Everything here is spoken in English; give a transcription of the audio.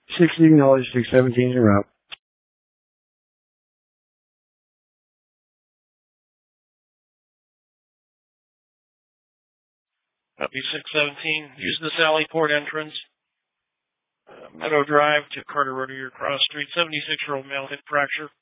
$16, 617 en route. Copy 617. Use the Sally Port entrance. Meadow Drive to Carter Road, Cross Street. 76-year-old male hip fracture.